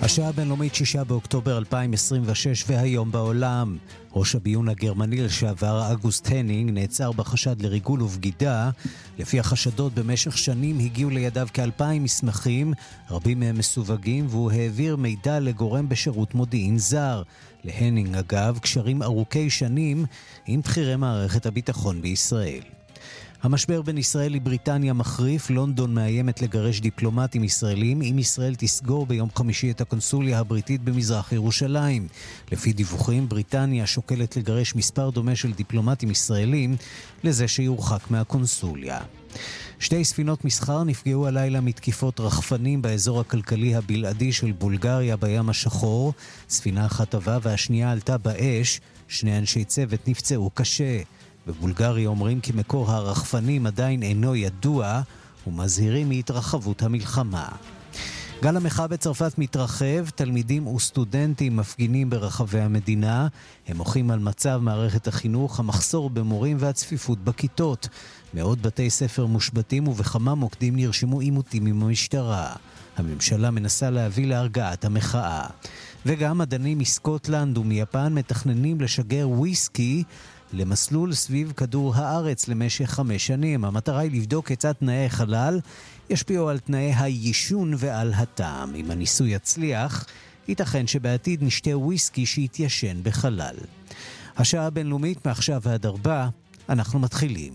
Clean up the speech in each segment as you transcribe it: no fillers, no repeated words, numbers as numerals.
השעה הבינלאומית 6 באוקטובר 2026 והיום בעולם. ראש הביון הגרמני לשעבר אוגוסט הנינג נעצר בחשד לריגול ובגידה. לפי החשדות במשך שנים הגיעו לידיו כ2,000 מסמכים, רבים מהם מסווגים, והוא העביר מידע לגורם בשירות מודיעין זר. להנינג אגב קשרים ארוכי שנים עם בכירי מערכת הביטחון בישראל. המשבר בין ישראל לבריטניה מחריף. לונדון מאיימת לגרש דיפלומטים ישראלים אם ישראל תסגור ביום חמישי את הקונסוליה הבריטית במזרח ירושלים. לפי דיווחים, בריטניה שוקלת לגרש מספר דומה של דיפלומטים ישראלים לזה שיורחק מהקונסוליה. שתי ספינות מסחר נפגעו הלילה מתקיפות רחפנים באזור הכלכלי הבלעדי של בולגריה בים השחור. ספינה אחת טבעה והשנייה עלתה באש. שני אנשי צוות נפצעו קשה. בבולגריה אומרים כי מקור הרחפנים עדיין אינו ידוע ומזהירים מהתרחבות המלחמה. גל המחאה בצרפת מתרחב, תלמידים וסטודנטים מפגינים ברחבי המדינה. הם מוחים על מצב מערכת החינוך, המחסור במורים והצפיפות בכיתות. מאות בתי ספר מושבתים ובכמה מוקדים נרשמו עימותים עם המשטרה. הממשלה מנסה להביא להרגעת המחאה. וגם מדענים מסקוטלנד ומיפן מתכננים לשגר וויסקי למסלול סביב כדור הארץ למשך 5 שנים. המטרה היא לבדוק כיצד תנאי חלל ישפיעו על תנאי היישון ועל הטעם. אם הניסוי יצליח, ייתכן שבעתיד נשתה וויסקי שיתיישן בחלל. השעה הבינלאומית מעכשיו ועד 4, אנחנו מתחילים.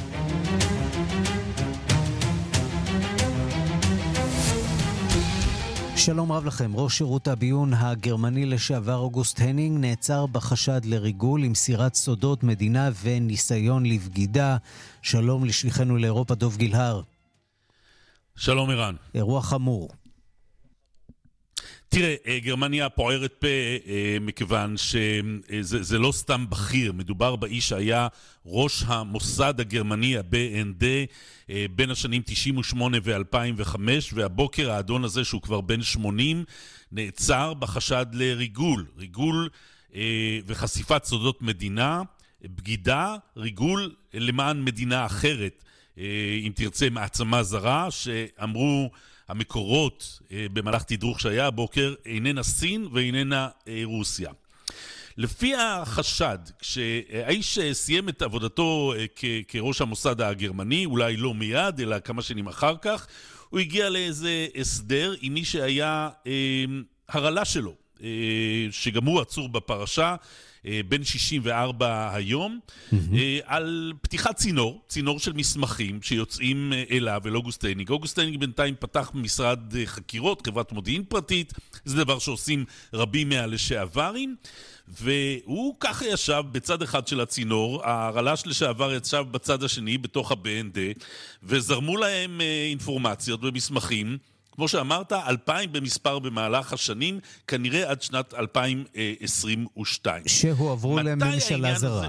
שלום רב לכם. ראש שירות הביון הגרמני לשעבר אוגוסט הנינג נעצר בחשד לריגול, עם סירת סודות מדינה וניסיון לבגידה. שלום לשליחנו לאירופה דוב גילהר. שלום אירן. אירוע חמור. תראה, גרמניה פוערת פה מכיוון שזה לא סתם בכיר, מדובר באיש שהיה ראש המוסד הגרמני, ה-BND, בין השנים 98 ו-2005, והבוקר האדון הזה שהוא כבר בן 80 נעצר בחשד לריגול, וחשיפת סודות מדינה, בגידה, ריגול למען מדינה אחרת, אם תרצה מעצמה זרה, שאמרו המקורות במהלך תדרוך שהיה הבוקר, איננה סין ואיננה רוסיה. לפי החשד, כשהאיש סיים את עבודתו כראש המוסד הגרמני, אולי לא מיד, אלא כמה שנים אחר כך, הוא הגיע לאיזה הסדר עם מי שהיה הרלה שלו, שגם הוא עצור בפרשה, בן 64 היום, על פתיחת צינור של מסמכים שיוצאים אליו אל אוגוסט הנינג. אוגוסט הנינג בינתיים פתח משרד חקירות, חברת מודיעין פרטית, זה דבר שעושים רבים מהלשעברים, והוא ככה ישב בצד אחד של הצינור, הרל"ש לשעבר ישב בצד השני בתוך ה-BND, וזרמו להם אינפורמציות ומסמכים, כמו שאמרת, 2,000 במספר במהלך השנים, כנראה עד שנת 2022. שהועברו לממשלה זרה.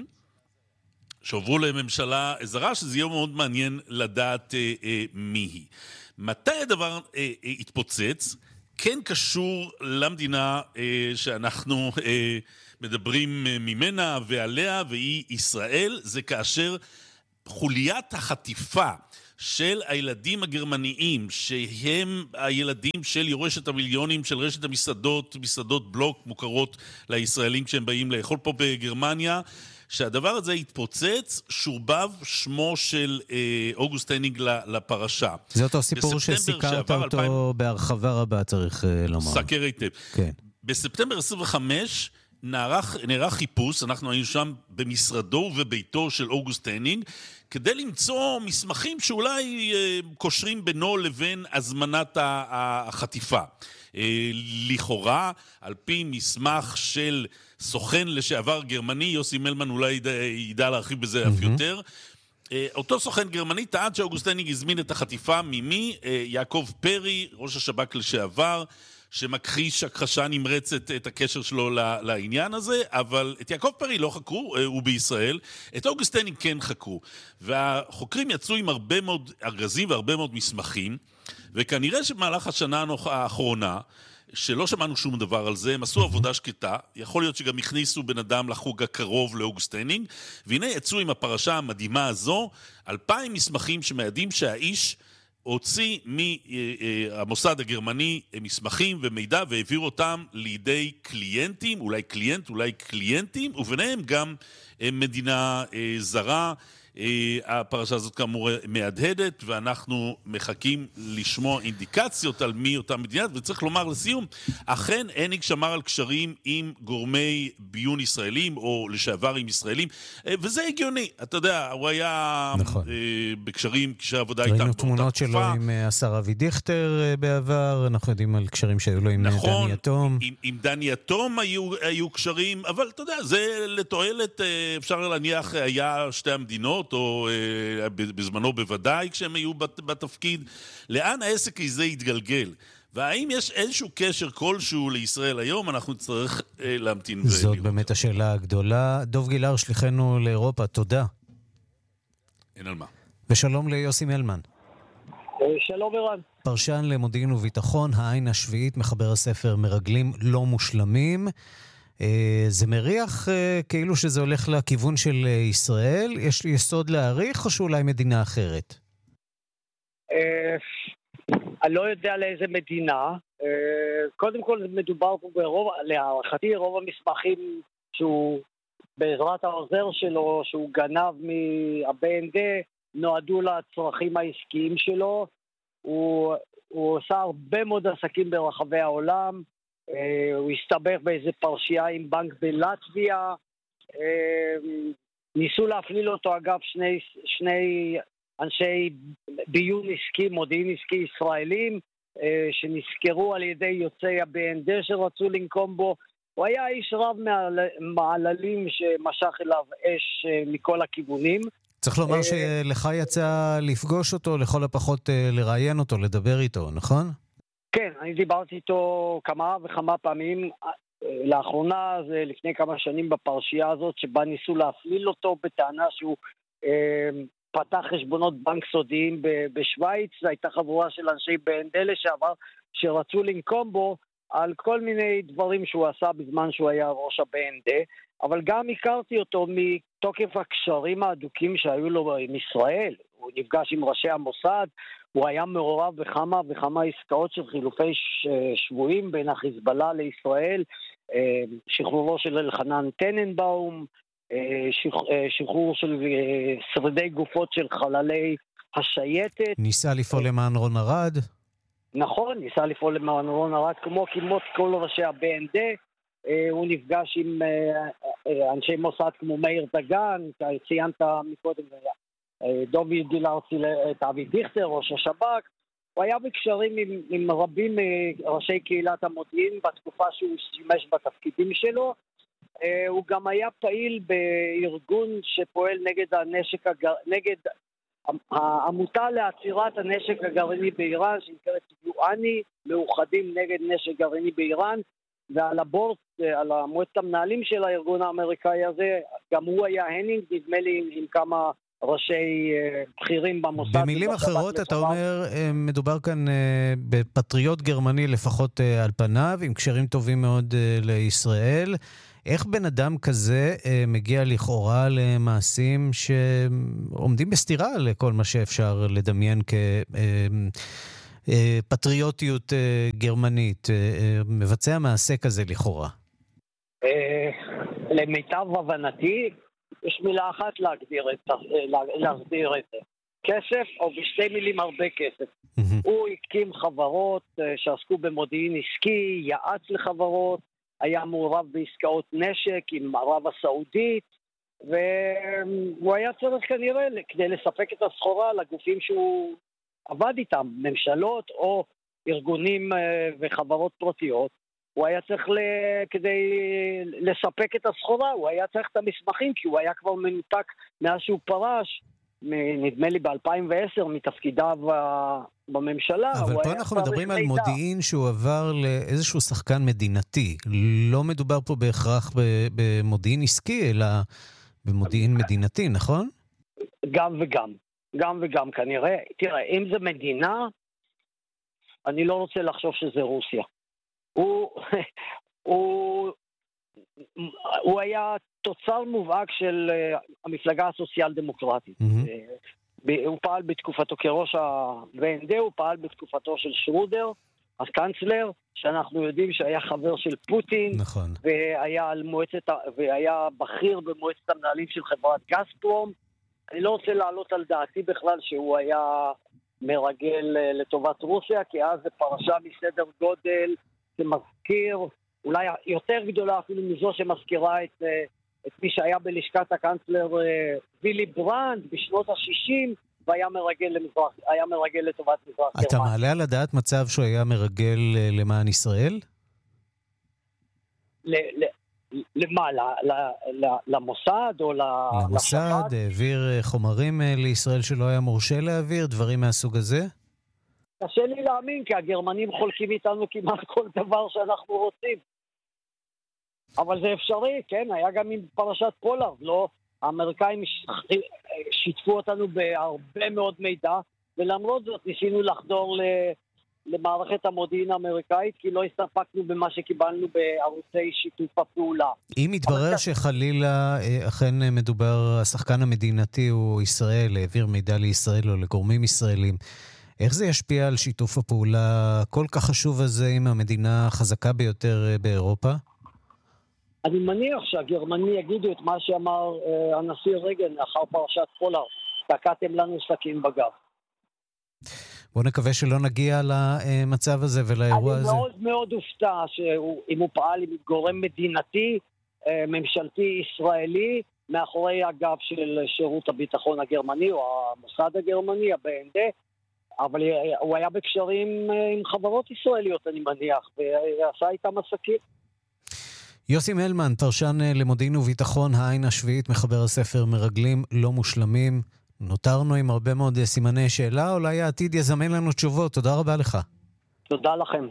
שהועברו לממשלה זרה, שזה יהיה מאוד מעניין לדעת מי היא. מתי הדבר התפוצץ? כן קשור למדינה שאנחנו מדברים ממנה ועליה, והיא ישראל. זה כאשר חוליית החטיפה של הילדים הגרמניים, שהם הילדים של יורשת המיליונים של רשת המסעדות, מסעדות בלוק מוכרות לישראלים כשהם באים לאכול פה בגרמניה, שהדבר הזה התפוצץ, שורבב שמו של אוגוסט הנינג לפרשה. זה אותו סיפור שסיקרת אותו בהרחבה רבה, צריך לומר. סקר היטב. כן. בספטמבר 25 נערך חיפוש, אנחנו היינו שם במשרדו ובביתו של אוגוסט הנינג, כדי למצוא מסמכים שאולי קושרים בינו לבין הזמנת החטיפה. לכאורה, על פי מסמך של סוכן לשעבר גרמני, יוסי מלמן אולי ידע להרחיב בזה אף יותר, אותו סוכן גרמני טען שאוגוסט הנינג הזמין את החטיפה ממי? יעקב פרי, ראש השב"כ לשעבר, שמכחיש הכחשה נמרצת את הקשר שלו לעניין הזה, אבל את יעקב פרי לא חקרו, הוא בישראל, את אוגוסט הנינג כן חקרו, והחוקרים יצאו עם הרבה מאוד ארגזים והרבה מאוד מסמכים, וכנראה שבמהלך השנה האחרונה, שלא שמענו שום דבר על זה, הם עשו עבודה שקטה, יכול להיות שגם הכניסו בן אדם לחוג הקרוב לאוגוסט הנינג, והנה יצאו עם הפרשה המדהימה הזו, 2,000 מסמכים שמעדים שהאיש הוציא מהמוסד הגרמני מסמכים ומידע והעביר אותם לידי קליינטים, אולי קליינטים, וביניהם גם מדינה זרה. הפרשה הזאת כאמור מהדהדת, ואנחנו מחכים לשמוע אינדיקציות על מי אותה מדינה, וצריך לומר לסיום, אכן הניג שמר על קשרים עם גורמי ביון ישראלים, או לשעברים ישראלים, וזה הגיוני, אתה יודע, הוא היה נכון. בקשרים, כשעבודה איתם ראינו באותה תמונות שלו עם השר אבי דיכטר בעבר, אנחנו יודעים על קשרים שהיו לו עם דני יתום. עם דני יתום היו קשרים, אבל אתה יודע, זה לתועלת, אפשר להניח, היה שתי המדינות, או בזמנו בוודאי כשהם היו בתפקיד. לאן העסק הזה יתגלגל? והאם יש איזשהו קשר כלשהו לישראל היום? אנחנו נצטרך להמתין. זאת באמת השאלה הגדולה. דוב גילהר, שליחנו לאירופה, תודה. אין על מה. ושלום ליוסי מלמן. שלום ערן. פרשן למודיעין וביטחון, העין השביעית, מחבר הספר מרגלים לא מושלמים. זה מריח כאילו שזה הולך לכיוון של ישראל? יש יסוד להעריך או שאולי מדינה אחרת? אני לא יודע לאיזה מדינה. קודם כל מדובר פה להערכתי רוב המסמכים שהוא בעזרת העוזר שלו שהוא גנב מה-BND נועדו לצרכים העסקיים שלו. הוא עושה הרבה מאוד עסקים ברחבי העולם. הוא הסתבך באיזה פרשייה עם בנק בלטביה. ניסו להפליל אותו אגב שני אנשי ביון עסקי, מודיעין עסקי ישראלים, שנזכרו על ידי יוצאי ה-BND שרצו לנקום בו. הוא היה איש רב מעללים שמשך אליו אש מכל הכיוונים. צריך לומר שלך יצא לפגוש אותו, לכל הפחות לראיין אותו, לדבר איתו, נכון? כן, אני דיברתי איתו כמה וכמה פעמים. לאחרונה, זה לפני כמה שנים בפרשייה הזאת, שבה ניסו להפליל אותו בטענה שהוא פתח חשבונות בנק סודיים בשוויץ. זו הייתה חבורה של אנשי BND לשעבר שרצו לנקום בו על כל מיני דברים שהוא עשה בזמן שהוא היה ראש ה-BND, אבל גם הכרתי אותו מתוקף הקשרים האדוקים שהיו לו עם ישראל. הוא נפגש עם ראשי המוסד, הוא היה מעורב בכמה וכמה עסקאות של חילופי שבויים בין החיזבאללה לישראל, שחרורו של אלחנן טננבאום, שחרור של שרידי גופות של חללי השייטת. ניסה לפעול למען רון ארד. נכון, ניסה לפעול למען רון ארד, כמו כמעט כל ראשי ה-BND. הוא נפגש עם אנשי מוסד כמו מאיר דגן, ציינת מקודם דוב גילהר את אבי דיכטר, ראש השב"כ. הוא היה בקשרים עם רבים ראשי קהילת המודיעין בתקופה שהוא שימש בתפקידים שלו. הוא גם היה פעיל בארגון שפועל נגד העמותה לעצירת הנשק הגרעיני באיראן, שנקראת יואני, מאוחדים נגד נשק גרעיני באיראן, ועל הבורד, על המועצת המנהלים של הארגון האמריקאי הזה, גם הוא היה הנינג, נדמה לי עם כמה ראשי בכירים במוסד. במילים אחרות אתה אומר, מדובר כאן בפטריוט גרמני לפחות על פניו, עם קשרים טובים מאוד לישראל. איך בן אדם כזה מגיע לכאורה למעשים שעומדים בסתירה לכל מה שאפשר לדמיין כפטריוטיות גרמנית? מבצע מעשה כזה לכאורה. למיטב הבנתי, יש מילה אחת להסביר את זה. כסף, או בשתי מילים הרבה כסף. הוא הקים חברות שעסקו במודיעין עסקי, יעץ לחברות, היה מעורב בעסקאות נשק עם ערב הסעודית, והוא היה צריך כנראה כדי לספק את הסחורה לגופים שהוא עבד איתם, ממשלות או ארגונים וחברות פרטיות. הוא היה צריך כדי לספק את הסחורה, הוא היה צריך את המסמכים, כי הוא היה כבר מנותק מאז שהוא פרש, נדמה לי ב-2010, מתפקידיו בממשלה. אבל פה אנחנו מדברים על מודיעין שהוא עבר לאיזשהו שחקן מדינתי. לא מדובר פה בהכרח במודיעין עסקי, אלא במודיעין מדינתי, נכון? גם וגם. גם וגם כנראה. תראה, אם זה מדינה, אני לא רוצה לחשוב שזה רוסיה. הוא היה תוצר מובהק של המפלגה הסוציאל דמוקרטית. הוא פעל בתקופתו כראש ה-BND, הוא פעל בתקופתו של שרודר, הקנצלר, שאנחנו יודעים שהיה חבר של פוטין, נכון. והיה בכיר במועצת המנהלים של חברת גזפרום. אני לא רוצה לעלות על דעתי בכלל שהוא היה מרגל לטובת רוסיה, כי אז זה פרשה מסדר גודל שמזכיר, אולי יותר גדולה אפילו מזו שמזכירה את מי שהיה בלשכת הקנצלר וילי ברנד בשנות ה-60, והיה מרגל לטובת מזרח גרמניה. אתה מעלה על הדעת מצב שהוא היה מרגל למען ישראל? למה? למוסד או למוסד, העביר חומרים לישראל שלא היה מורשה להעביר, דברים מהסוג הזה? קשה לי להאמין, כי הגרמנים חולקים איתנו כמעט כל דבר שאנחנו רוצים. אבל זה אפשרי, כן, היה גם עם פרשת פולארד, לא? האמריקאים שיתפו אותנו בהרבה מאוד מידע, ולמרות זאת ניסינו לחדור למערכת המודיעין האמריקאית, כי לא הסתפקנו במה שקיבלנו בערוצי שיתוף הפעולה. אם יתברר שחלילה אכן מדובר, השחקן המדינתי הוא ישראל, העביר מידע לישראל או לגורמים ישראלים, איך זה ישפיע על שיתוף הפעולה כל כך חשוב הזה עם המדינה החזקה ביותר באירופה? אני מניח שהגרמני יגידו את מה שאמר הנשיא רייגן לאחר פרשת פולארד, תקעתם לנו סכין בגב. בוא נקווה שלא נגיע למצב הזה ולאירוע הזה. אני מאוד מאוד הופתע שאם הוא פעל עם גורם מדינתי, ממשלתי ישראלי, מאחורי הגב של שירות הביטחון הגרמני או המוסד הגרמני, ה-BND, אבל הוא היה בקשרים עם חברות ישראליות, אני מניח, ועשה איתם עסקים. יוסי מלמן, פרשן למודיעין וביטחון, העין השביעית, מחבר הספר מרגלים לא מושלמים. נותרנו עם הרבה מאוד סימני שאלה, אולי העתיד יזמן לנו תשובות. תודה רבה לך. תודה לכם.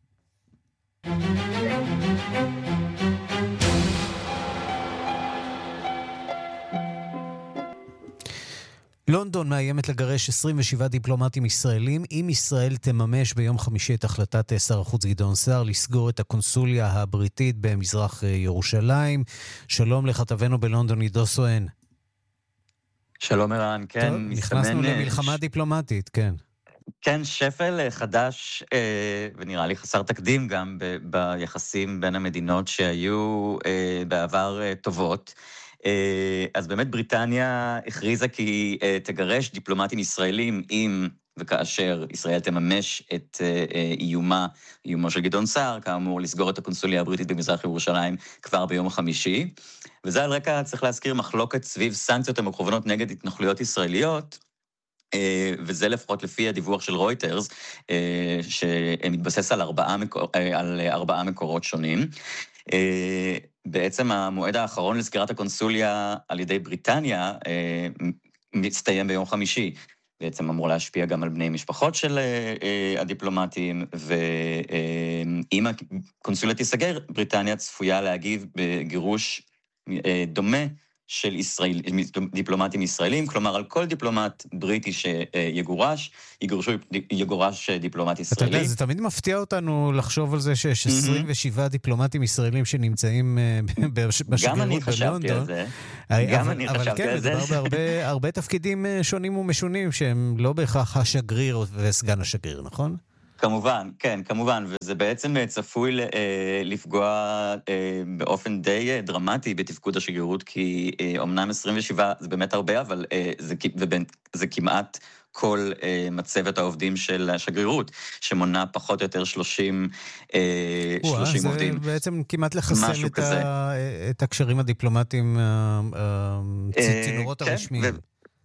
לונדון מאיימת לגרש 27 דיפלומטים ישראלים, אם ישראל תממש ביום חמישי את החלטת שר החוץ גדעון סער לסגור את הקונסוליה הבריטית במזרח ירושלים. שלום לכתבנו בלונדון, עידו סואן. שלום ערן, כן. טוב, נכנסנו למלחמה דיפלומטית, כן. כן, שפל חדש, ונראה לי חסר תקדים גם ביחסים בין המדינות שהיו בעבר טובות. אז באמת בריטניה הכריזה כי תגרש דיפלומטים ישראלים אם וכאשר ישראל תממש את איומו של גדעון סער, כאמור לסגור את הקונסוליה הבריטית במזרח ירושלים כבר ביום חמישי. וזה על רקע, צריך להזכיר, מחלוקת סביב סנקציות המכוונות נגד התנחלויות ישראליות, וזה לפחות לפי הדיווח של רויטרס, שמתבסס על ארבעה מקורות שונים. בעצם המועד האחרון לסגירת הקונסוליה על ידי בריטניה מסתיים ביום חמישי. בעצם אמור להשפיע גם על בני משפחות של הדיפלומטים, ואם הקונסוליה תיסגר, בריטניה צפויה להגיב בגירוש דומה של דיפלומטים ישראלים, כלומר על כל דיפלומט בריטי שיגורש, יגורש דיפלומט ישראלי. אתה יודע, זה תמיד מפתיע אותנו לחשוב על זה שיש 27 דיפלומטים ישראלים שנמצאים בשגרירות בלונדון. גם אני חשבתי על זה. אבל כן, מדובר בהרבה תפקידים שונים ומשונים, שהם לא בהכרח השגריר וסגן השגריר, נכון? כמובן, כן, כמובן, וזה בעצם צפוי לפגוע באופן די דרמטי בתפקוד השגרירות, כי אומנם 27 זה באמת הרבה, אבל זה כמעט כל מצבת העובדים של השגרירות, שמונה פחות או יותר 30 עובדים. זה בעצם כמעט לחסל את הקשרים הדיפלומטיים, צינורות הרשמיים.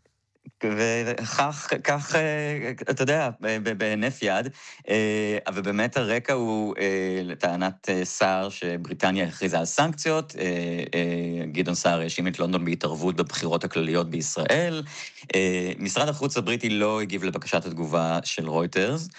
וכך, אתה יודע, בהינף יד, אבל באמת הרקע הוא לטענת סער שבריטניה הכריזה על סנקציות, גדעון סער האשים את לונדון בהתערבות בבחירות הכלליות בישראל, משרד החוץ הבריטי לא הגיב לבקשת התגובה של רויטרס,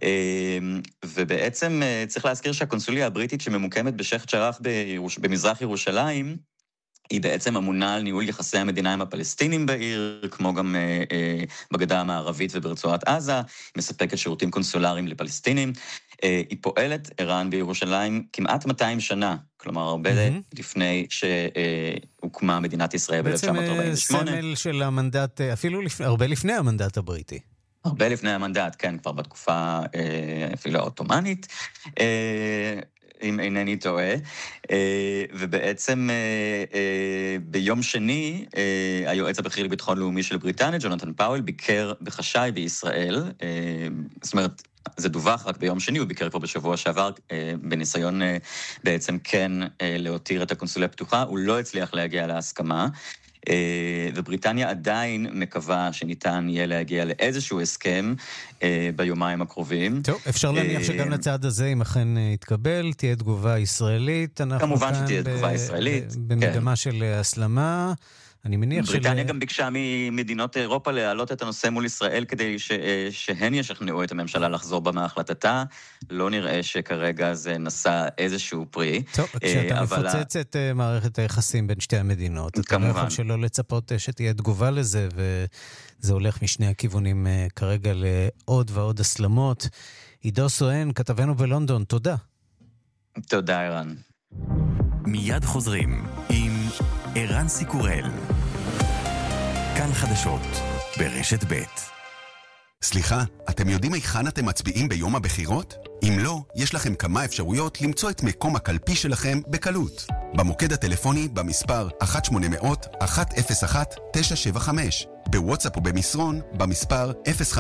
ובעצם צריך להזכיר שהקונסוליה הבריטית שממוקמת בשייח' ג'ראח במזרח ירושלים, היא בעצם אמונה על ניהול יחסי המדינה עם הפלסטינים בעיר, כמו גם בגדה המערבית וברצועת עזה, היא מספקת שירותים קונסולריים לפלסטינים. היא פועלת, ערן, בירושלים כמעט 200 שנה, כלומר הרבה לפני שהוקמה מדינת ישראל ב-1948. בעצם סמל של המנדט, אפילו הרבה לפני המנדט הבריטי. הרבה לפני המנדט, כן, כבר בתקופה אפילו העות'מאנית, אם אינני טועה, ובעצם ביום שני, היועץ הבכיר לביטחון לאומי של בריטניה, ג'ונתן פאוול, ביקר בחשאי בישראל, זאת אומרת, זה דווח רק ביום שני, הוא ביקר כבר בשבוע שעבר, בניסיון בעצם כן להותיר את הקונסוליה פתוחה, הוא לא הצליח להגיע להסכמה, ובריטניה עדיין מקווה שניתן יהיה להגיע לאיזשהו הסכם ביומיים הקרובים. טוב, אפשר להניח שגם לצד הזה, אם אכן יתקבל, תהיה תגובה ישראלית. כמובן שתהיה תגובה ישראלית. במגמה של הסלמה. אני מניח בריטניה גם ביקשה ממדינות אירופה להעלות את הנושא מול ישראל כדי שהן ישכנעו את הממשלה לחזור בה מהחלטתה. לא נראה שכרגע זה נשא איזשהו פרי. טוב, כשאתה מפוצץ את מערכת היחסים בין שתי המדינות, אתה לא יכול שלא לצפות שתהיה תגובה לזה, וזה הולך משני הכיוונים כרגע לעוד ועוד הסלמות. עידו סואן, כתבנו בלונדון, תודה. תודה, ערן. מיד חוזרים עם ערן סיקורל. כאן חדשות ברשת ב'. סליחה, אתם יודעים היכן אתם מצביעים ביום הבחירות? אם לא, יש לכם כמה אפשרויות למצוא את מקום הקלפי שלכם בקלות. במוקד הטלפוני במספר 1-800-101-975, בוואטסאפ או במסרון במספר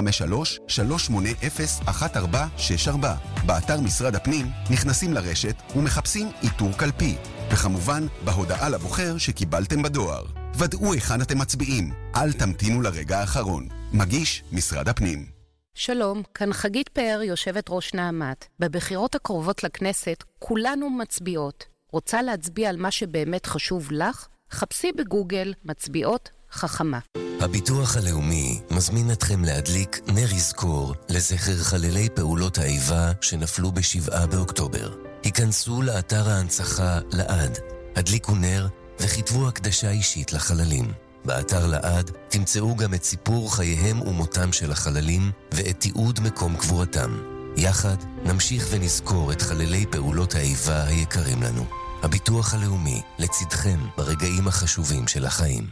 053-380-1464, באתר משרד הפנים נכנסים לרשת ומחפשים איתור קלפי, וכמובן בהודעה לבוחר שקיבלתם בדואר. ודאו היכן אתם מצביעים, אל תמתינו לרגע האחרון. מגיש משרד הפנים. שלום, כאן חגית פאר, יושבת ראש נעמת. בבחירות הקרובות לכנסת כולנו מצביעות. רוצה להצביע על מה שבאמת חשוב לך? חפשי בגוגל מצביעות חכמה. הביטוח הלאומי מזמין אתכם להדליק נר יזכור לזכר חללי פעולות האיבה שנפלו ב7 באוקטובר. היכנסו לאתר ההנצחה לעד, הדליקו נר וכתבו הקדשה אישית לחללים. באתר לעד תמצאו גם את סיפור חייהם ומותם של החללים ואת תיעוד מקום קבורתם. יחד נמשיך ונזכור את חללי פעולות האיבה היקרים לנו. הביטוח הלאומי לצדכם ברגעים החשובים של החיים.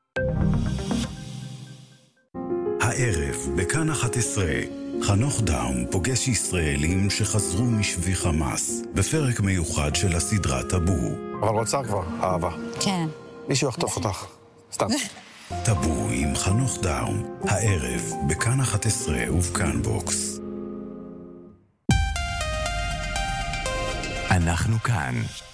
הערב בכאן 11 חנוך דאום פוגש ישראלים שחזרו משבי חמאס בפרק מיוחד של הסדרה טאבו. אבל רוצה כבר, אהבה. כן. מישהו יחתוך אותך. סתם. טאבו עם חנוך דאום, הערב בכאן 11 ובכאן בוקס. אנחנו כאן.